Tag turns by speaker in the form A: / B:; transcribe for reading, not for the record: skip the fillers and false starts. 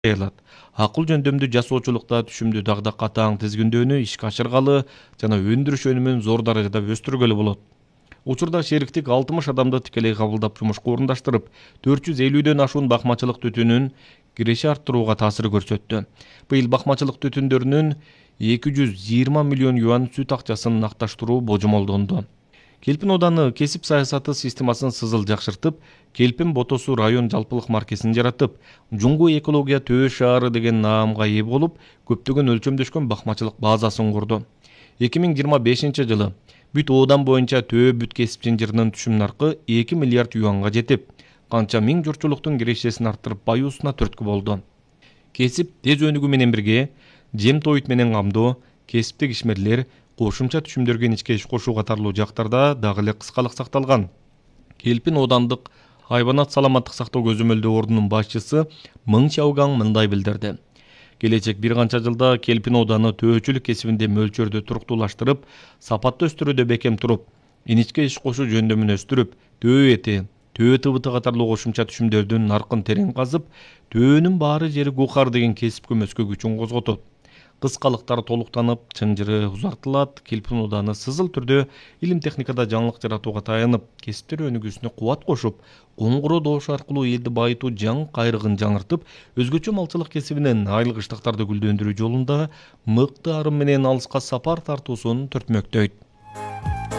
A: аялат. Акыл жөндөмдүү жасоочулукта түшүмдүү дагы катаң тизгиндөөнү ишке ашыргалы жана өндүрүш өнүмүн зор даражада өстүргөлү болот. Учурда шериктик 60 адамды тикелей кабылдап жумушка орундаштырып, 450дөн ашуун бакмачылык түтүнүн киреше арттырууга таасир көрсөттү. Быйыл бакмачылык түтүндөрүнүн 220 миллион юан сүт акчасын накташтыруу божомолдонду. Келпин ооданы кесип саясаты системасын сызыл жакшыртып, Келпин Ботосу район жалпылык маркесин жаратып, Жуңгу экология төө шаары деген наамга ээ болуп, көптөгөн өлчөмдөшкөн бакмачылык базасын курду. 2025 жылы бүт оодан боюнча төө бүт кесип жынжырынын түшүм наркы 2 миллиард юанга жетип, канча миң журтчулуктун кирешесин арттырып баюусуна түрткү болду. Кесип тез өнүгүү менен бирге, жем тоют менен камдоо, кесиптик ишмерлер, кошумча түшүмдөргө ичке иш кошуу катарлуу жактарда дагы эле кыскалык сакталган. Келпин оодандык хайванат саламаттык сактоо көзөмөлдөө ордунун башчысы Мың Чаугаң мындай билдирди. Келечек бир канча жылда Келпин ооданы төөчүлүк кесибинде мөлчөрдү туруктуулаштырып, сапаттуу өстүрүүдө бекем туруп, иничке иш кошуу жөндөмүн өстүрүп, төө эти, төө тыбыты катарлуу кошумча түшүмдөрдүн наркын терең казып, төөнүн баары жери Гухар деген кесип көмөскө күчүн козготот. Кыскалыктар толуктанып, чынжыры узартылат, Келпин ооданы сызыл түрдө илим техникада жаңылык жаратууга таянып, кесиптер өнүгүүсүнө кубат кошуп, коңгуроо добушу аркылуу элди байытуу жаңы кайрыгын жаңыртып, өзгөчө малчылык кесибинен айлык ыштыктарды гүлдөндүрүү жолунда мыкты арым менен алыска сапар тартуусун түртмөктөйт.